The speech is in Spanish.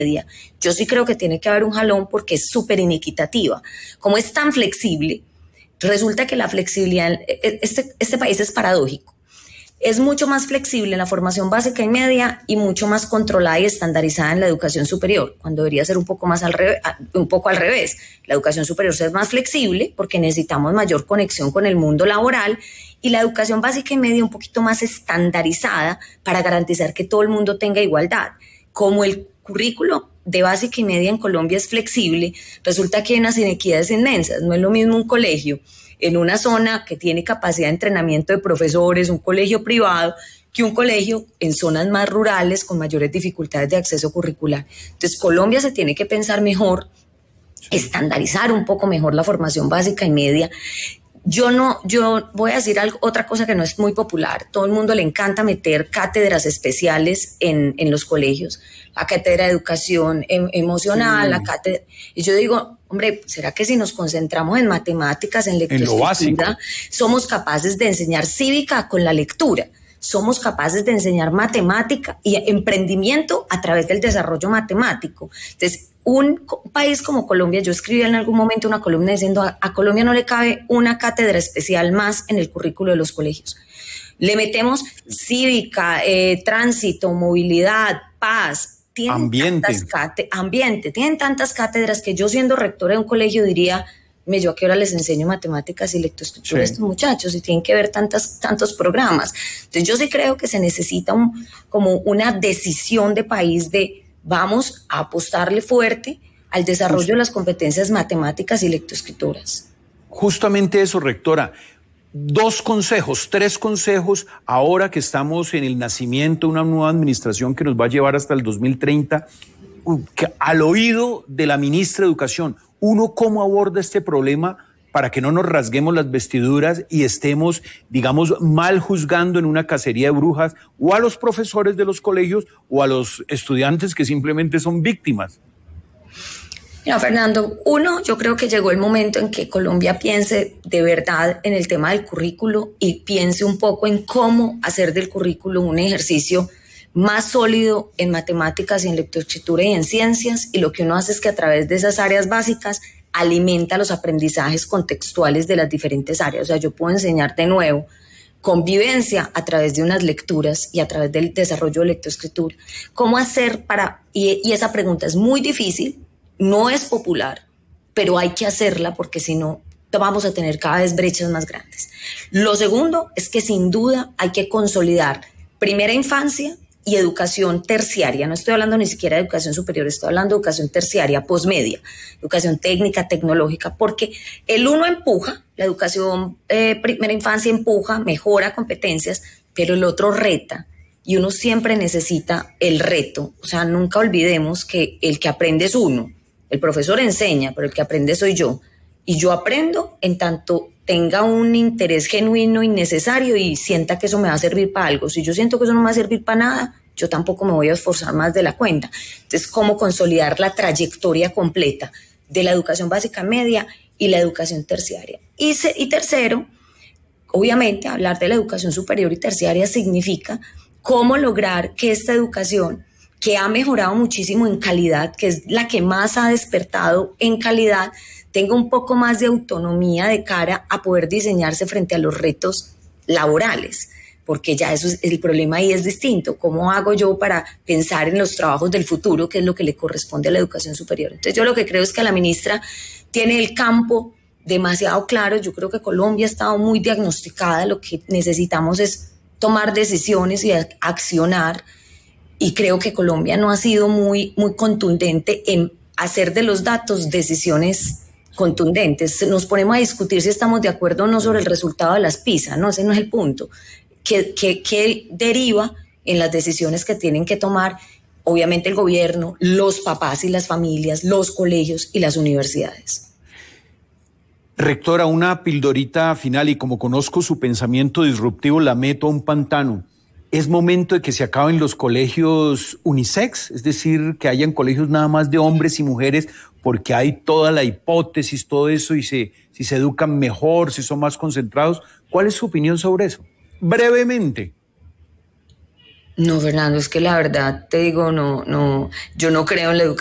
yo sí creo que tiene que haber un jalón porque es súper inequitativa. Como es tan flexible, resulta que la flexibilidad, este país es paradójico. Es mucho más flexible en la formación básica y media y mucho más controlada y estandarizada en la educación superior, cuando debería ser un poco al revés. La educación superior es más flexible porque necesitamos mayor conexión con el mundo laboral y la educación básica y media un poquito más estandarizada para garantizar que todo el mundo tenga igualdad. Como el currículo de básica y media en Colombia es flexible, resulta que hay unas inequidades inmensas. No es lo mismo un colegio en una zona que tiene capacidad de entrenamiento de profesores, un colegio privado, que un colegio en zonas más rurales con mayores dificultades de acceso curricular. Entonces, Colombia se tiene que pensar mejor, estandarizar un poco mejor la formación básica y media. Yo voy a decir otra cosa que no es muy popular. Todo el mundo le encanta meter cátedras especiales en los colegios. La cátedra de educación emocional, la cátedra... Y yo digo, hombre, ¿será que si nos concentramos en matemáticas, en lectoescritura, somos capaces de enseñar cívica con la lectura? Somos capaces de enseñar matemática y emprendimiento a través del desarrollo matemático. Entonces, un país como Colombia, yo escribí en algún momento una columna diciendo a Colombia no le cabe una cátedra especial más en el currículo de los colegios. Le metemos cívica, tránsito, movilidad, paz, tienen tantas cátedras que yo siendo rectora de un colegio diría, yo a qué hora les enseño matemáticas y lectoescritura a estos muchachos y tienen que ver tantos programas. Entonces yo sí creo que se necesita como una decisión de país de vamos a apostarle fuerte al desarrollo de las competencias matemáticas y lectoescrituras. Justamente eso, rectora. 2 consejos, 3 consejos, ahora que estamos en el nacimiento de una nueva administración que nos va a llevar hasta el 2030, al oído de la ministra de Educación. Uno, ¿cómo aborda este problema para que no nos rasguemos las vestiduras y estemos, digamos, mal juzgando en una cacería de brujas o a los profesores de los colegios o a los estudiantes que simplemente son víctimas? Mira, Fernando, yo creo que llegó el momento en que Colombia piense de verdad en el tema del currículo y piense un poco en cómo hacer del currículo un ejercicio más sólido en matemáticas y en lectoescritura y en ciencias, y lo que uno hace es que a través de esas áreas básicas alimenta los aprendizajes contextuales de las diferentes áreas. O sea, yo puedo enseñar de nuevo convivencia a través de unas lecturas y a través del desarrollo de lectoescritura. ¿Cómo hacer y esa pregunta es muy difícil, no es popular, pero hay que hacerla porque si no vamos a tener cada vez brechas más grandes. Lo segundo es que sin duda hay que consolidar primera infancia y educación terciaria. No estoy hablando ni siquiera de educación superior, estoy hablando de educación terciaria, posmedia, educación técnica, tecnológica, porque el uno empuja, la educación primera infancia empuja, mejora competencias, pero el otro reta. Y uno siempre necesita el reto. O sea, nunca olvidemos que el que aprende es uno. El profesor enseña, pero el que aprende soy yo. Y yo aprendo en tanto tenga un interés genuino y necesario y sienta que eso me va a servir para algo. Si yo siento que eso no me va a servir para nada, yo tampoco me voy a esforzar más de la cuenta. Entonces, ¿cómo consolidar la trayectoria completa de la educación básica media y la educación terciaria? Y tercero, obviamente, hablar de la educación superior y terciaria significa cómo lograr que esta educación, que ha mejorado muchísimo en calidad, que es la que más ha despertado en calidad, tenga un poco más de autonomía de cara a poder diseñarse frente a los retos laborales, porque ya eso es, el problema ahí es distinto. ¿Cómo hago yo para pensar en los trabajos del futuro, que es lo que le corresponde a la educación superior? Entonces yo lo que creo es que la ministra tiene el campo demasiado claro. Yo creo que Colombia ha estado muy diagnosticada, lo que necesitamos es tomar decisiones y accionar, y creo que Colombia no ha sido muy contundente en hacer de los datos decisiones contundentes. Nos ponemos a discutir si estamos de acuerdo o no sobre el resultado de las PISA, no, ese no es el punto. ¿Qué deriva en las decisiones que tienen que tomar, obviamente, el gobierno, los papás y las familias, los colegios y las universidades? Rectora, una pildorita final, y como conozco su pensamiento disruptivo, la meto a un pantano. ¿Es momento de que se acaben los colegios unisex? Es decir, que hayan colegios nada más de hombres y mujeres, porque hay toda la hipótesis, todo eso, y si se educan mejor, si son más concentrados. ¿Cuál es su opinión sobre eso? Brevemente. No, Fernando, es que la verdad te digo, yo no creo en la educación